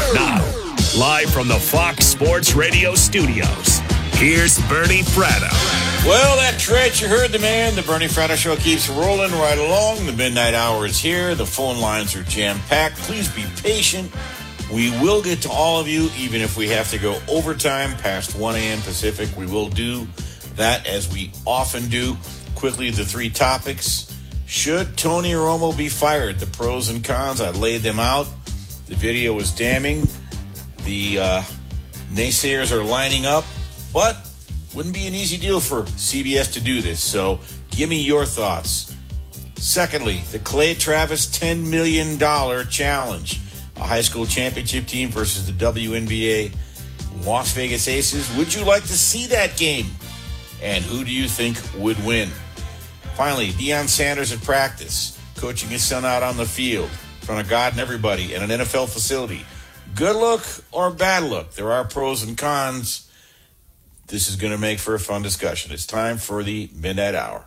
Now, live from the Fox Sports Radio studios, here's Bernie Fratto. Well, that trade, you heard the man. The Bernie Fratto Show keeps rolling right along. The midnight hour is here. The phone lines are jam-packed. Please be patient. We will get to all of you, even if we have to go overtime past 1 a.m. Pacific. We will do that as we often do. Quickly, the three topics. Should Tony Romo be fired? The pros and cons, I laid them out. The video was damning. The naysayers are lining up, but wouldn't be an easy deal for CBS to do this. So give me your thoughts. Secondly, the Clay Travis $10 million challenge. A high school championship team versus the WNBA Las Vegas Aces. Would you like to see that game? And who do you think would win? Finally, Deion Sanders at practice, coaching his son out on the field in front of God and everybody in an NFL facility. Good look or bad look? There are pros and cons. This is going to make for a fun discussion. It's time for the Midnight Hour.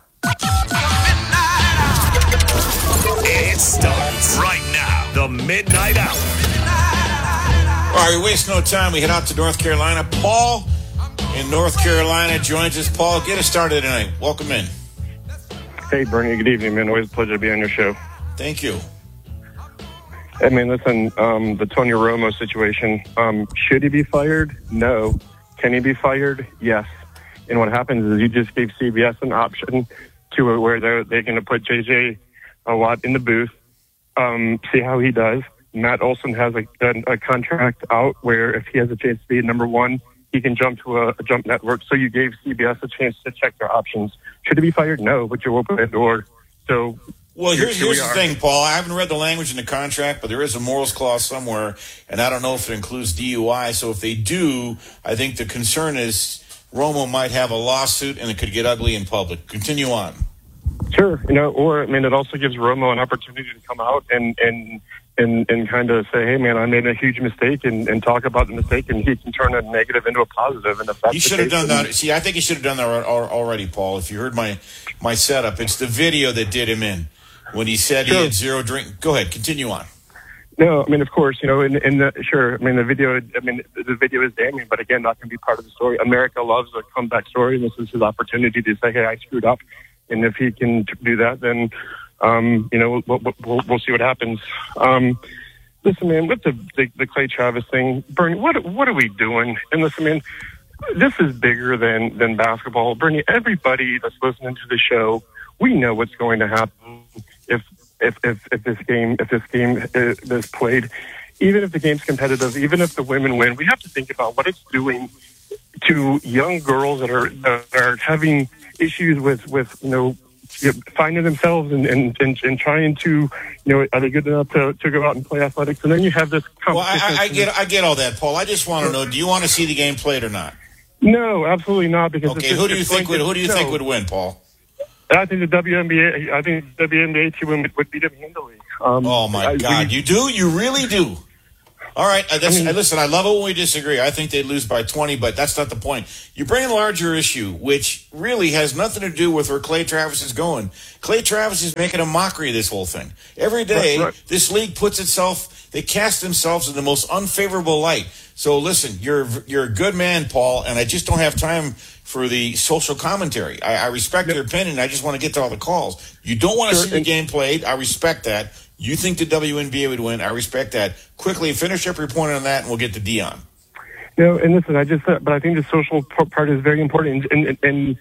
It starts right now. The Midnight Hour. All right, we waste no time. We head out to North Carolina. Paul in North Carolina joins us. Paul, get us started tonight. Welcome in. Hey, Bernie. Good evening, man. Always a pleasure to be on your show. Thank you. I mean, listen, the Tony Romo situation, should he be fired? No. Can he be fired? Yes. And what happens is you just gave CBS an option to where they're going to put J.J. Watt in the booth, see how he does. Matt Olson has a contract out where if he has a chance to be number one, he can jump to a jump network. So you gave CBS a chance to check their options. Should he be fired? No, but you open the door. So... Well, here's the thing, Paul. I haven't read the language in the contract, but there is a morals clause somewhere, and I don't know if it includes DUI. So if they do, I think the concern is Romo might have a lawsuit, and it could get ugly in public. Continue on. Sure. Or, I mean, it also gives Romo an opportunity to come out and kind of say, hey, man, I made a huge mistake and talk about the mistake, and he can turn a negative into a positive. And if that's he should have done that. See, I think he should have done that already, Paul. If you heard my setup, it's the video that did him in. When he said he had zero drink. Go ahead, continue on. No, I mean, of course, sure. I mean, the video is damning, but again, not going to be part of the story. America loves a comeback story, and this is his opportunity to say, hey, I screwed up. And if he can do that, then, we'll see what happens. Listen, man, with the Clay Travis thing, Bernie, what are we doing? And listen, man, this is bigger than basketball. Bernie, everybody that's listening to the show, we know what's going to happen if this game is played. Even if the game's competitive, even if the women win, we have to think about what it's doing to young girls that are having issues with finding themselves and trying to, are they good enough to go out and play athletics? And then you have this competition. Well, I get all that, Paul. I just want to know: do you want to see the game played or not? No, absolutely not. Because who do you think would win, Paul? I think the WNBA team would beat him handily. Oh my God, you do? You really do? All right, listen, I love it when we disagree. I think they'd lose by 20, but that's not the point. You bring a larger issue, which really has nothing to do with where Clay Travis is going. Clay Travis is making a mockery of this whole thing. Every day, This league they cast themselves in the most unfavorable light. So listen, you're a good man, Paul, and I just don't have time for the social commentary. I respect your opinion. I just want to get to all the calls. You don't want to see the game played. I respect that. You think the WNBA would win. I respect that. Quickly, finish up your point on that, and we'll get to Deion. And listen, but I think the social part is very important, and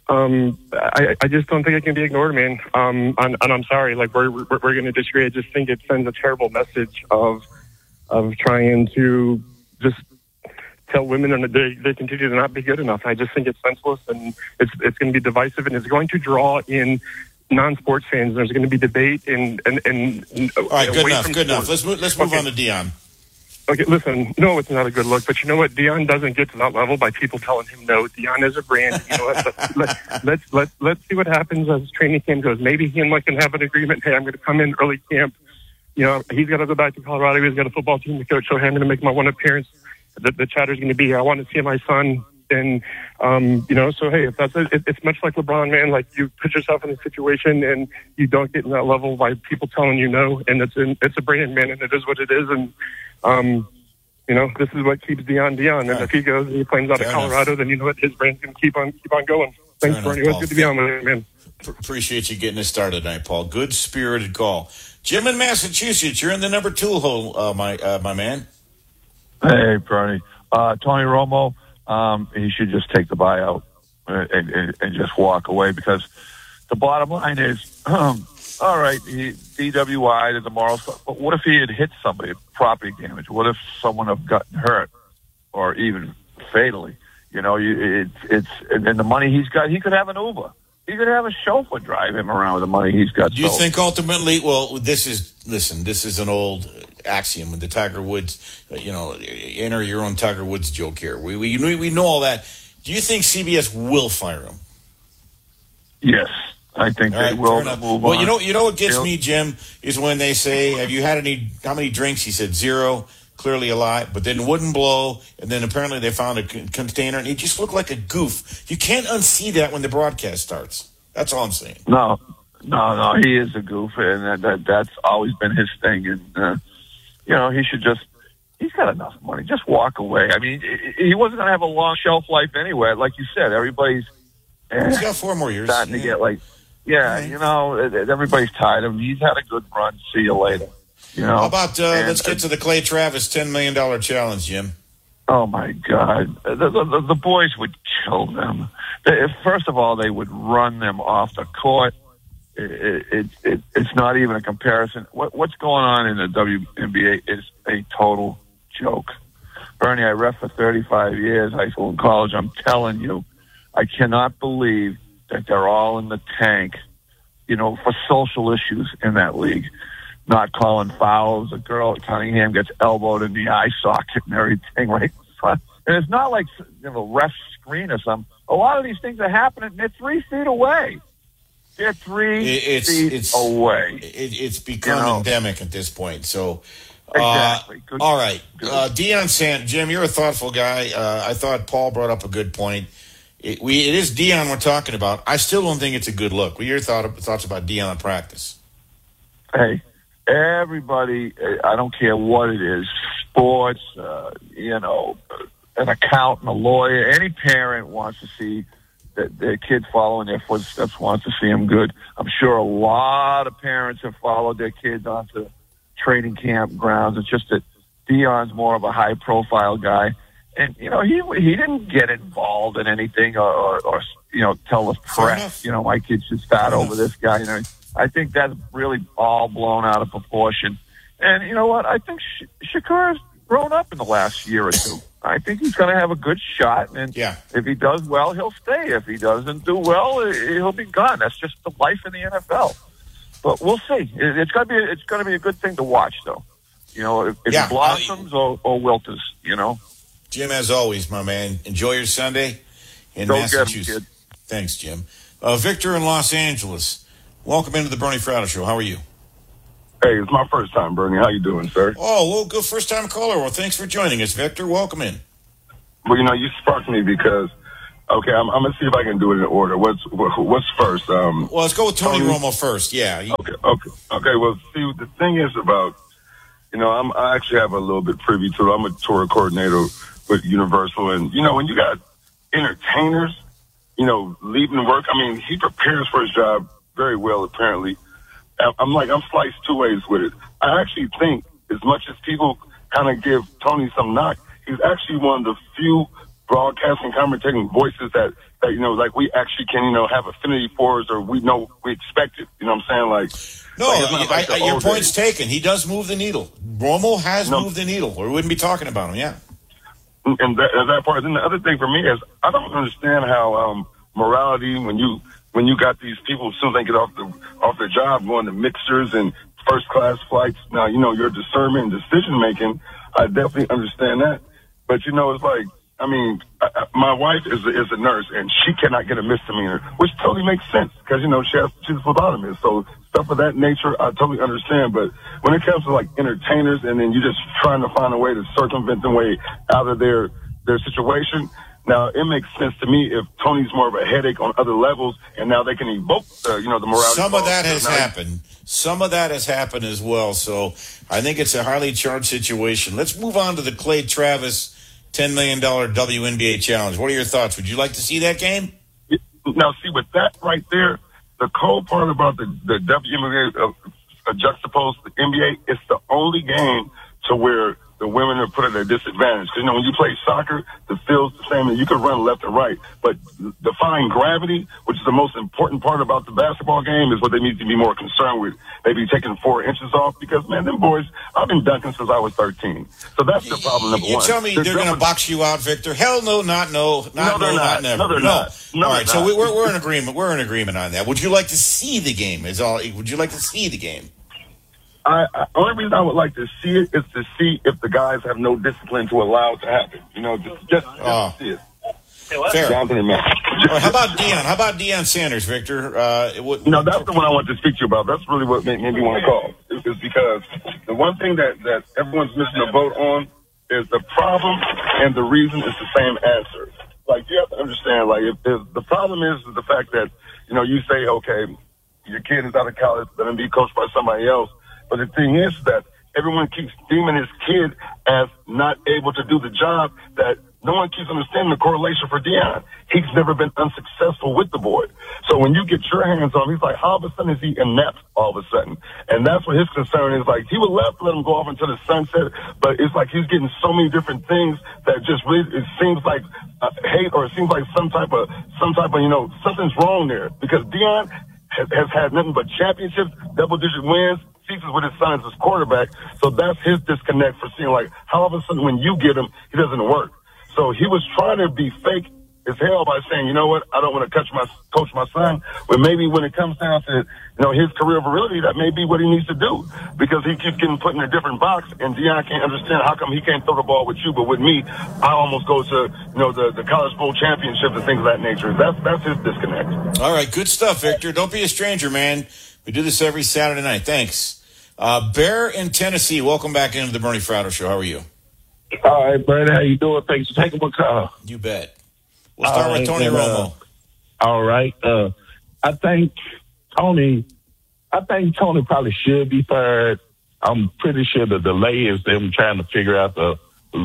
I just don't think it can be ignored, man. And I'm sorry, like we're going to disagree. I just think it sends a terrible message of trying to just tell women and they continue to not be good enough. I just think it's senseless, and it's going to be divisive, and it's going to draw in non-sports fans. There's going to be debate and all right, good enough. Let's move on to Deion. Okay, listen, no, it's not a good look, but you know what? Deion doesn't get to that level by people telling him no. Deion is a brand. You know what? Let's see what happens as training camp goes. Maybe he and Mike can have an agreement. Hey, I'm going to come in early camp. He's got to go back to Colorado. He's got a football team to coach. So hey, I'm going to make my one appearance. The chatter's going to be here. I want to see my son. And, so, hey, if that's it, it's much like LeBron, man. Like, you put yourself in a situation and you don't get in that level by people telling you no. And it's a brand, man, and it is what it is. And You know, this is what keeps Deion. And if he goes and he claims out of Colorado, then you know what, his brand's going to keep on going. Thanks, Bernie. It was good to be on with you, man. Appreciate you getting us started tonight, Paul. Good spirited call. Jim in Massachusetts, you're in the number 2 hole, my man. Hey, Bernie. Tony Romo, he should just take the buyout and just walk away, because the bottom line is, all right, DWI, there's a moral stuff, but what if he had hit somebody, property damage? What if someone had gotten hurt or even fatally? You know, it's and the money he's got, he could have an Uber. He could have a chauffeur drive him around with the money he's got. Do you think ultimately, well, this is an old axiom with the Tiger Woods, enter your own Tiger Woods joke here. We know all that. Do you think CBS will fire him? Yes, I think they will move on. You know what gets me, Jim, is when they say, have you had how many drinks? He said 0. Clearly a lie, but then wouldn't blow, and then apparently they found a container, and he just looked like a goof. You can't unsee that when the broadcast starts. That's all I'm saying. No, he is a goof, and that's always been his thing. And, he should he's got enough money. Just walk away. I mean, he wasn't going to have a long shelf life anyway. Like you said, everybody's he's got 4 more years. Starting to get everybody's tired of him. He's had a good run. See you later. How about let's get to the Clay Travis $10 million challenge, Jim? Oh, my God. The boys would kill them. First of all, they would run them off the court. It's not even a comparison. What's going on in the WNBA is a total joke. Bernie, I ref for 35 years, high school and college. I'm telling you, I cannot believe that they're all in the tank, for social issues in that league. Not calling fouls. A girl at Cunningham gets elbowed in the eye socket and everything, right? And it's not like refs screen or something. A lot of these things are happening, and they're 3 feet away. They're 3 feet away. It's become endemic at this point. So, exactly. All right. Deion Sanders. Jim, you're a thoughtful guy. I thought Paul brought up a good point. It is Deion we're talking about. I still don't think it's a good look. What are your thoughts about Deion in practice? Hey. Everybody, I don't care what it is, sports, an accountant, a lawyer, any parent wants to see that their kid following their footsteps, wants to see them good. I'm sure a lot of parents have followed their kids onto training camp grounds. It's just that Deion's more of a high-profile guy. And, he didn't get involved in anything or tell the press, my kid should start over this guy, I think that's really all blown out of proportion. And you know what? I think Shakur's grown up in the last year or two. I think he's going to have a good shot. And if he does well, he'll stay. If he doesn't do well, he'll be gone. That's just the life in the NFL. But we'll see. It's going to be a good thing to watch, though. If it blossoms or wilts, Jim, as always, my man, enjoy your Sunday in Go Massachusetts. Get him, kid. Thanks, Jim. Victor in Los Angeles. Welcome into the Bernie Fratto Show. How are you? Hey, it's my first time, Bernie. How you doing, sir? Oh, well, good first-time caller. Well, thanks for joining us, Victor. Welcome in. Well, you sparked me because, okay, I'm going to see if I can do it in order. What's first? Well, let's go with Tony Romo first. Yeah. Okay. Well, see, the thing is about, I actually have a little bit privy to it. I'm a tour coordinator with Universal, and when you got entertainers, leaving work. I mean, he prepares for his job very well, apparently. I'm sliced 2 ways with it. I actually think, as much as people kind of give Tony some knock, he's actually one of the few broadcasting, commentating voices that like we actually can, have affinity for us, or we expect it. You know what I'm saying? Your point's taken. He does move the needle. Romo has moved the needle, or we wouldn't be talking about him, yeah. And that part. Then the other thing for me is, I don't understand how morality, when you got these people, as soon as they get off their job, going to mixers and first class flights. Now, your discernment and decision making, I definitely understand that. But it's like, I mean, my wife is a nurse, and she cannot get a misdemeanor, which totally makes sense because she's a phlebotomist. So stuff of that nature, I totally understand. But when it comes to like entertainers, and then you're just trying to find a way to circumvent their way out of their situation, Now, it makes sense to me if Tony's more of a headache on other levels, and now they can evoke, the morality. Some of that has happened. Some of that has happened as well. So I think it's a highly charged situation. Let's move on to the Clay Travis $10 million WNBA challenge. What are your thoughts? Would you like to see that game? Now, see, with that right there, the cool part about the WNBA juxtaposed to the NBA, it's the only game to where the women are put at a disadvantage. Because, when you play soccer, the field's the same, and you can run left or right. But defying gravity, which is the most important part about the basketball game, is what they need to be more concerned with. Maybe taking 4 inches off because, man, them boys, I've been dunking since I was 13. So that's the problem, number one. You tell me they're going to box you out, Victor? Hell no, not never. No, they're not. All right, so we're in agreement. We're in agreement on that. Would you like to see the game? Would you like to see the game? Only reason I would like to see it is to see if the guys have no discipline to allow it to happen. Just to see it. Fair. How about Deion? How about Deion Sanders, Victor? That's the one I want to speak to you about. That's really what made me want to call. Is because the one thing that everyone's missing a vote on is the problem and the reason is the same answer. Like, you have to understand, like, if the problem is the fact that, you say, okay, your kid is out of college, going to be coached by somebody else. But the thing is that everyone keeps deeming his kid as not able to do the job, that no one keeps understanding the correlation for Deion. He's never been unsuccessful with the boy. So when you get your hands on him, he's like, how of a sudden is he inept all of a sudden? And that's what his concern is. Like, he would love to let him go off into the sunset, but it's like he's getting so many different things that just really, it seems like hate, or it seems like some type of, something's wrong there. Because Deion has had nothing but championships, double-digit wins, seasons with his son as his quarterback. So that's his disconnect for seeing, like, how all of a sudden when you get him, he doesn't work. So he was trying to be fake as hell by saying, you know what, I don't want to coach my son. But maybe when it comes down to, his career virility, that may be what he needs to do. Because he keeps getting put in a different box, and Deion can't understand how come he can't throw the ball with you, but with me, I almost go to, the College Bowl championship and things of that nature. That's his disconnect. All right, good stuff, Victor. Don't be a stranger, man. We do this every Saturday night. Thanks. Bear in Tennessee, welcome back into the Bernie Fratto Show. How are you? All right, Bernie, how you doing? Thanks for taking my call. You bet. We'll start with Tony Romo. All right. I think Tony probably should be fired. I'm pretty sure the delay is them trying to figure out because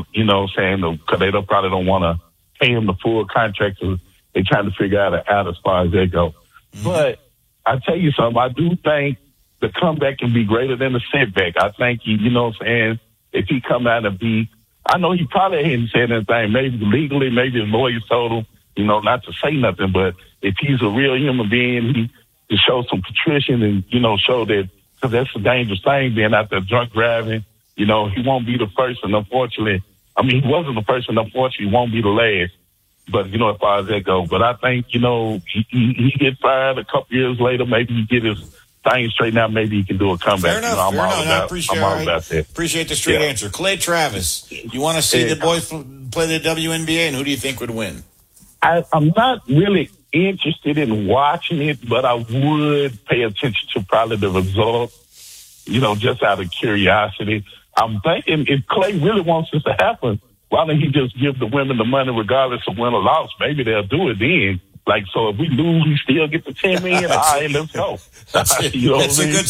they probably don't want to pay him the full contract. So they're trying to figure out as far as they go. Mm-hmm. But I tell you something, I do think the comeback can be greater than the setback. I think if he come out and I know he probably hadn't said anything. Maybe legally, maybe his lawyers told him, not to say nothing. But if he's a real human being, he to show some contrition and, show that, because that's a dangerous thing, being out there drunk driving. He won't be the first, and unfortunately, he wasn't the first, and unfortunately, he won't be the last. But, as far as that goes. But I think, he get fired a couple years later, maybe he get his thing straightened out, maybe he can do a comeback. Fair enough. I'm all about that. Appreciate the straight answer. Clay Travis, you want to see the boys play the WNBA, and who do you think would win? I'm not really interested in watching it, but I would pay attention to probably the result, just out of curiosity. I'm thinking if Clay really wants this to happen, why don't he just give the women the money regardless of win or loss? Maybe they'll do it then. Like, so if we lose, we still get the $10 million. All right, let's go. That's a good